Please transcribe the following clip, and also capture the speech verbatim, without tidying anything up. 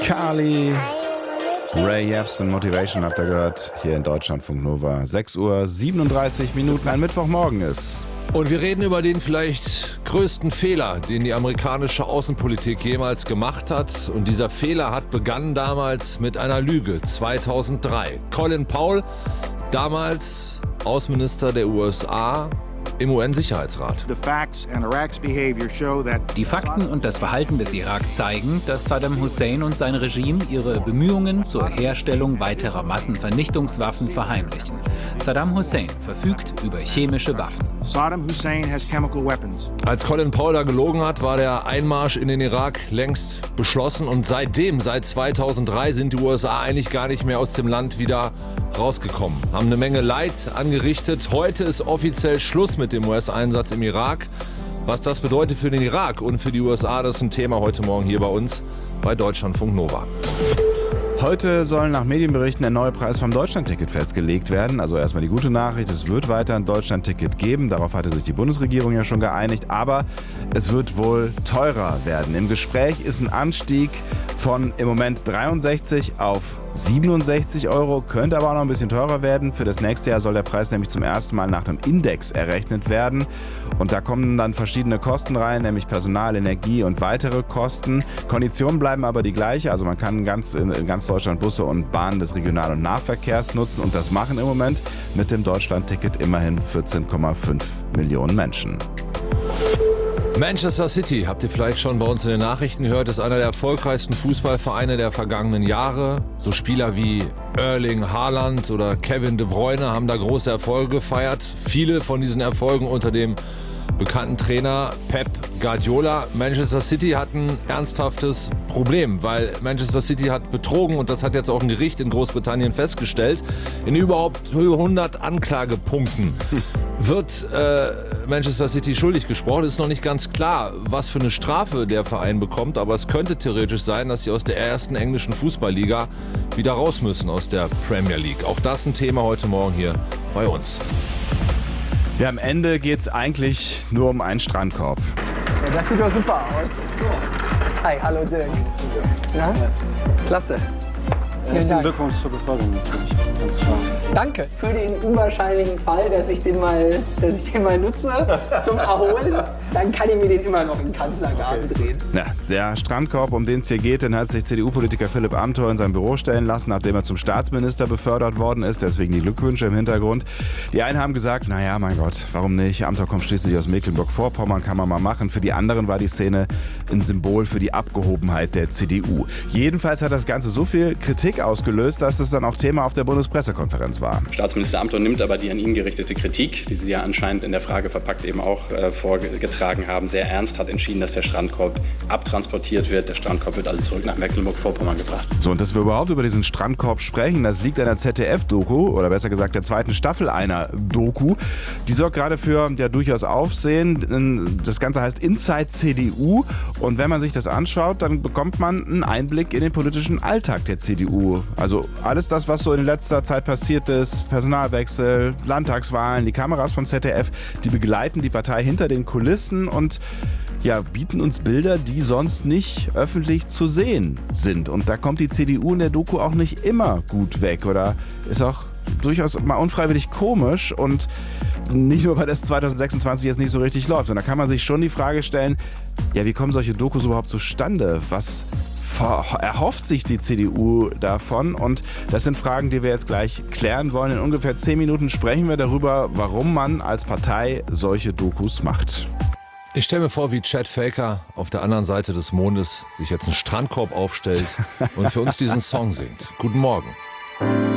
Carly, Ray Jepsen, Motivation habt ihr gehört, hier in Deutschlandfunk Nova. sechs Uhr siebenunddreißig Minuten, ein Mittwochmorgen ist. Und wir reden über den vielleicht größten Fehler, den die amerikanische Außenpolitik jemals gemacht hat. Und dieser Fehler hat begonnen damals mit einer Lüge, zweitausenddrei. Colin Powell, damals Außenminister der U S A, im U N-Sicherheitsrat. Die Fakten und das Verhalten des Irak zeigen, dass Saddam Hussein und sein Regime ihre Bemühungen zur Herstellung weiterer Massenvernichtungswaffen verheimlichen. Saddam Hussein verfügt über chemische Waffen. Saddam Hussein has chemical weapons. Als Colin Powell da gelogen hat, war der Einmarsch in den Irak längst beschlossen. Und seitdem, seit zweitausenddrei, sind die U S A eigentlich gar nicht mehr aus dem Land wieder rausgekommen. Haben eine Menge Leid angerichtet. Heute ist offiziell Schluss mit dem U S-Einsatz im Irak. Was das bedeutet für den Irak und für die U S A, das ist ein Thema heute Morgen hier bei uns bei Deutschlandfunk Nova. Heute soll nach Medienberichten der neue Preis vom Deutschlandticket festgelegt werden. Also erstmal die gute Nachricht, es wird weiter ein Deutschlandticket geben. Darauf hatte sich die Bundesregierung ja schon geeinigt. Aber es wird wohl teurer werden. Im Gespräch ist ein Anstieg von im Moment dreiundsechzig auf siebenundsechzig Euro. Könnte aber auch noch ein bisschen teurer werden. Für das nächste Jahr soll der Preis nämlich zum ersten Mal nach einem Index errechnet werden. Und da kommen dann verschiedene Kosten rein, nämlich Personal, Energie und weitere Kosten. Konditionen bleiben aber die gleiche. Also man kann ganz, in ganz Deutschland Busse und Bahnen des Regional- und Nahverkehrs nutzen. Und das machen im Moment mit dem Deutschlandticket immerhin vierzehn Komma fünf Millionen Menschen. Manchester City, habt ihr vielleicht schon bei uns in den Nachrichten gehört, ist einer der erfolgreichsten Fußballvereine der vergangenen Jahre. So Spieler wie Erling Haaland oder Kevin De Bruyne haben da große Erfolge gefeiert. Viele von diesen Erfolgen unter dem bekannten Trainer Pep Guardiola. Manchester City hat ein ernsthaftes Problem, weil Manchester City hat betrogen und das hat jetzt auch ein Gericht in Großbritannien festgestellt. In überhaupt hundert Anklagepunkten wird äh, Manchester City schuldig gesprochen. Ist noch nicht ganz klar, was für eine Strafe der Verein bekommt, aber es könnte theoretisch sein, dass sie aus der ersten englischen Fußballliga wieder raus müssen aus der Premier League. Auch das ein Thema heute Morgen hier bei uns. Ja, am Ende geht es eigentlich nur um einen Strandkorb. Ja, das sieht doch super aus. Hi, hallo Dirk. Ja? Klasse. Herzlichen Glückwunsch zur Beförderung natürlich, ganz klar. Danke für den unwahrscheinlichen Fall, dass ich den mal, dass ich den mal nutze zum Erholen. Dann kann ich mir den immer noch in den Kanzlergarten drehen. Ja, der Strandkorb, um den es hier geht, den hat sich C D U-Politiker Philipp Amthor in sein Büro stellen lassen, nachdem er zum Staatsminister befördert worden ist. Deswegen die Glückwünsche im Hintergrund. Die einen haben gesagt, naja, mein Gott, warum nicht? Amthor kommt schließlich aus Mecklenburg-Vorpommern, kann man mal machen. Für die anderen war die Szene ein Symbol für die Abgehobenheit der C D U. Jedenfalls hat das Ganze so viel Kritik ausgelöst, dass es dann auch Thema auf der Bundespressekonferenz war. Staatsminister Amthor nimmt aber die an ihn gerichtete Kritik, die Sie ja anscheinend in der Frage verpackt eben auch äh, vorgetragen haben, sehr ernst, hat entschieden, dass der Strandkorb abtransportiert wird. Der Strandkorb wird also zurück nach Mecklenburg-Vorpommern gebracht. So, und dass wir überhaupt über diesen Strandkorb sprechen, das liegt an der Z D F-Doku, oder besser gesagt der zweiten Staffel einer Doku. Die sorgt gerade für ja durchaus Aufsehen. Das Ganze heißt Inside C D U. Und wenn man sich das anschaut, dann bekommt man einen Einblick in den politischen Alltag der C D U. Also alles das, was so in letzter Zeit passiert ist, Personalwechsel, Landtagswahlen, die Kameras vom Z D F, die begleiten die Partei hinter den Kulissen und ja, bieten uns Bilder, die sonst nicht öffentlich zu sehen sind. Und da kommt die C D U in der Doku auch nicht immer gut weg oder ist auch durchaus mal unfreiwillig komisch und nicht nur, weil das zweitausendsechsundzwanzig jetzt nicht so richtig läuft. Und da kann man sich schon die Frage stellen, ja, wie kommen solche Dokus überhaupt zustande? Was erhofft sich die C D U davon? Und das sind Fragen, die wir jetzt gleich klären wollen. In ungefähr zehn Minuten sprechen wir darüber, warum man als Partei solche Dokus macht. Ich stelle mir vor, wie Chad Faker auf der anderen Seite des Mondes sich jetzt einen Strandkorb aufstellt und für uns diesen Song singt. Guten Morgen.